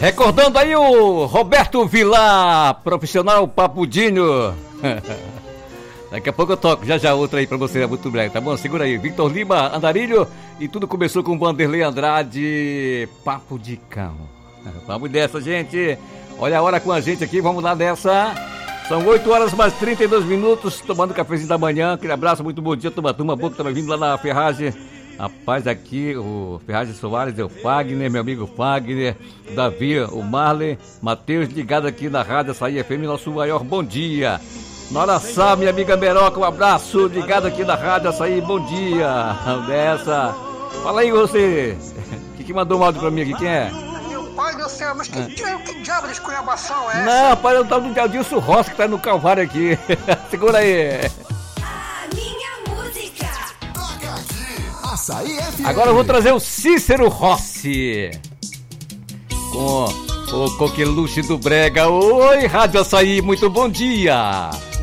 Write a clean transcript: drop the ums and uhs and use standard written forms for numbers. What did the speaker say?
Recordando aí o Roberto Vilar, profissional papudinho. Daqui a pouco eu toco, já outra aí pra você, é muito breve, tá bom? Segura aí, Victor Lima, Andarilho, e tudo começou com Vanderlei Andrade, Papo de Cão. Vamos dessa, gente. Olha a hora com a gente aqui, vamos lá dessa. São 8 horas mais 32 minutos, tomando cafezinho da manhã. Aquele abraço, muito bom dia, turma boa que tá vindo lá na Ferragem. Rapaz, aqui o Ferragem Soares, o Fagner, meu amigo Fagner, Davi, o Marley, Matheus, ligado aqui na Rádio Açaí FM, nosso maior bom dia. Nora Sá, minha amiga Meroca, um abraço, ligado aqui na Rádio Açaí, bom dia. Dessa. Fala aí você, que mandou um áudio pra mim aqui, quem é? Meu pai do céu, mas que diabo de esculhambação é essa? Não, rapaz, é o tal do Adilson Rossi que tá no Calvário aqui. Segura aí. Agora eu vou trazer o Cícero Rossi com o coqueluche do Brega. Oi, Rádio Açaí, muito bom dia.